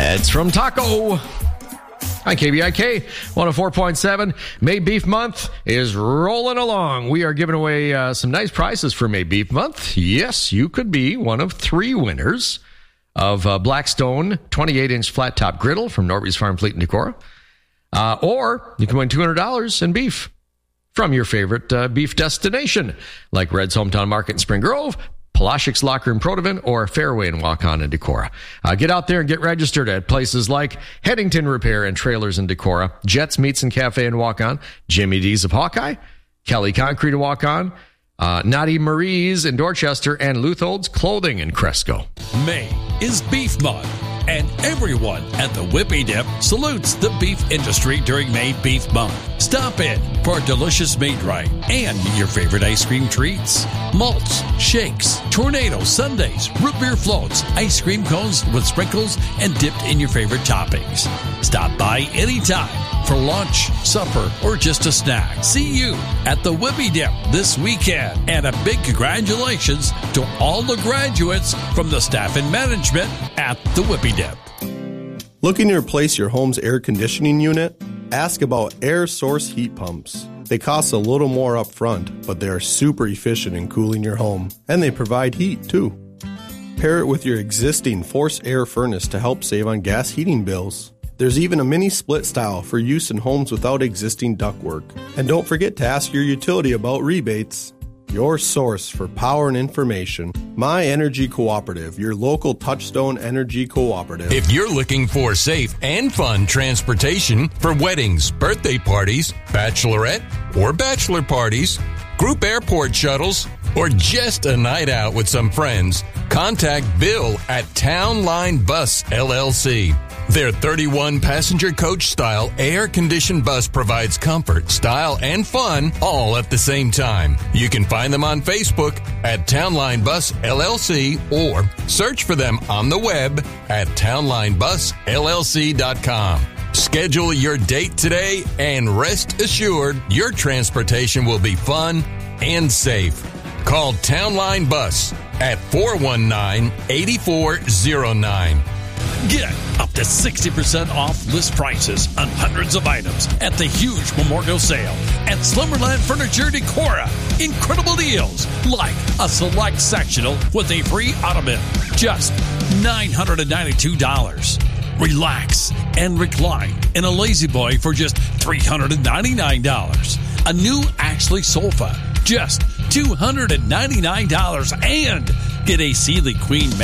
It's from Taco. Hi, KBIK 104.7. May Beef Month is rolling along. We are giving away some nice prizes for May Beef Month. Yes, you could be one of 3 winners of Blackstone 28-inch flat-top griddle from Norby's Farm Fleet in Decorah. Or you can win $200 in beef from your favorite beef destination, like Red's Hometown Market in Spring Grove, Palashik's Locker in Protivin, or Fairway and Walk-On in Decorah. Get out there and get registered at places like Headington Repair and Trailers in Decorah, Jets Meats and Cafe in Walk-On, Jimmy D's of Hawkeye, Kelly Concrete in Walk-On, Naughty Marie's in Dorchester, and Luthold's Clothing in Cresco. May is Beef Month, and everyone at the Whippy Dip salutes the beef industry during May Beef Month. Stop in for a delicious made right and your favorite ice cream treats. Malts, shakes, tornado sundaes, root beer floats, ice cream cones with sprinkles, and dipped in your favorite toppings. Stop by anytime for lunch, supper, or just a snack. See you at the Whippy Dip this weekend. And a big congratulations to all the graduates from the staff and management at the Whippy Dip. Looking to replace your home's air conditioning unit? Ask about air source heat pumps. They cost a little more up front, but they are super efficient in cooling your home, and they provide heat too. Pair it with your existing forced air furnace to help save on gas heating bills. There's even a mini split style for use in homes without existing ductwork. And don't forget to ask your utility about rebates. Your source for power and information, My Energy Cooperative, your local Touchstone Energy Cooperative. If you're looking for safe and fun transportation for weddings, birthday parties, bachelorette or bachelor parties, group airport shuttles, or just a night out with some friends, contact Bill at Town Line Bus LLC. Their 31-passenger coach-style air-conditioned bus provides comfort, style, and fun all at the same time. You can find them on Facebook at Townline Bus LLC or search for them on the web at townlinebusllc.com. Schedule your date today and rest assured your transportation will be fun and safe. Call Townline Bus at 419-8409. Get up to 60% off list prices on hundreds of items at the huge memorial sale at Slumberland Furniture Decorah. Incredible deals like a select sectional with a free ottoman, just $992. Relax and recline in a Lazy Boy for just $399. A new Ashley sofa, just $299, and get a Sealy Queen